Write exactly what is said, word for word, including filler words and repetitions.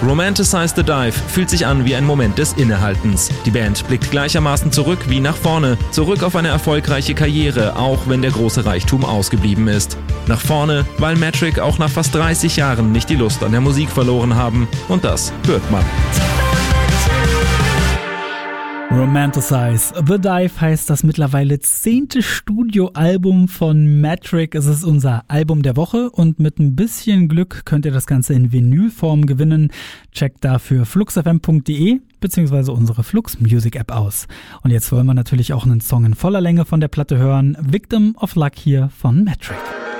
Romanticize the Dive fühlt sich an wie ein Moment des Innehaltens. Die Band blickt gleichermaßen zurück wie nach vorne. Zurück auf eine erfolgreiche Karriere, auch wenn der große Reichtum ausgeblieben ist. Nach vorne, weil Metric auch nach fast dreißig Jahren nicht die Lust an der Musik verloren haben. Und das hört man. Romanticize the Dive heißt das mittlerweile zehnte Studioalbum von Metric. Es ist unser Album der Woche und mit ein bisschen Glück könnt ihr das Ganze in Vinylform gewinnen. Checkt dafür flux f m punkt d e bzw. unsere Flux Music App aus. Und jetzt wollen wir natürlich auch einen Song in voller Länge von der Platte hören. Victim of Luck hier von Metric.